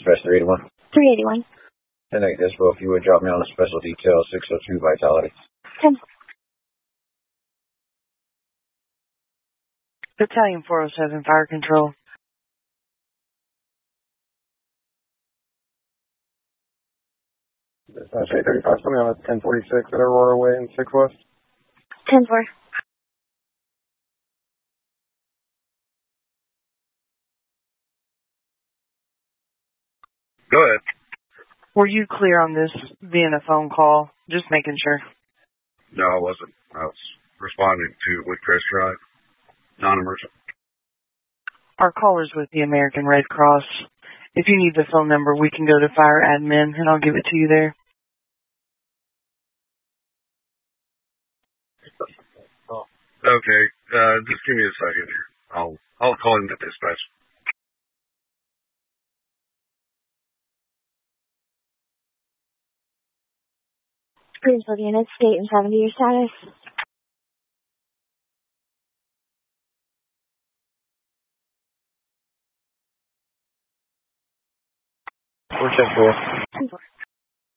dispatch 381. 381. 10-8 Decibel, if you would drop me on a special detail, 602 Vitality. 10. Battalion 407, Fire Control. Dispatch 835, something on 1046 at Aurora Way in 6 West. 10-4. Go ahead. Were you clear on this being a phone call? Just making sure. No, I wasn't. I was responding to what Chris tried. Non-emergent. Our caller's with the American Red Cross. If you need the phone number, we can go to Fire Admin, and I'll give it to you there. Okay, just give me a second here. I'll call in the dispatch. Greensburg unit, state and 70, your status. We're 10-4. 10-4.